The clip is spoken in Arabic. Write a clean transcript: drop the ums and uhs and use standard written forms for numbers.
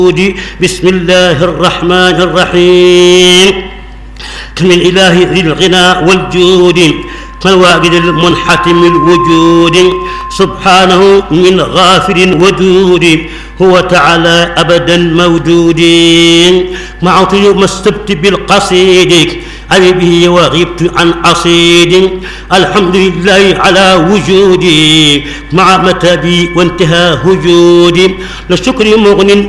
بسم الله الرحمن الرحيم. من إله ذي الغنى والجود كالواجد المنحتم الوجود سبحانه من غافر ودود هو تعالى أبدا موجود مع طيب ما استبت بالقصيد أي به وغبت عن عصيد الحمد لله على وجودي مع متابي وانتهى وجودي للشكر مغن